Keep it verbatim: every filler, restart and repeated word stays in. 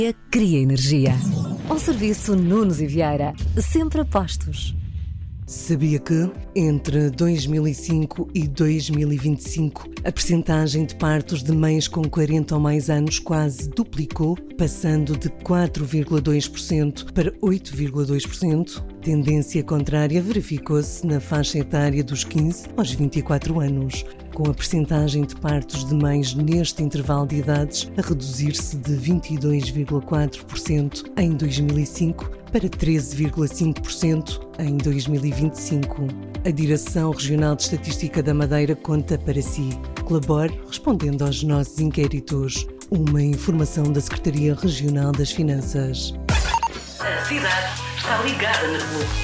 Cria energia. Ao serviço Nunes e Vieira, sempre a postos. Sabia que, entre dois mil e cinco e dois mil e vinte e cinco, a percentagem de partos de mães com quarenta ou mais anos quase duplicou, passando de quatro vírgula dois por cento para oito vírgula dois por cento? Tendência contrária verificou-se na faixa etária dos quinze aos vinte e quatro anos, com a percentagem de partos de mães neste intervalo de idades a reduzir-se de vinte e dois vírgula quatro por cento em dois mil e cinco para treze vírgula cinco por cento em dois mil e vinte e cinco. A Direção Regional de Estatística da Madeira conta para si. Colabore respondendo aos nossos inquéritos. Uma informação da Secretaria Regional das Finanças. A cidade está ligada na Globo.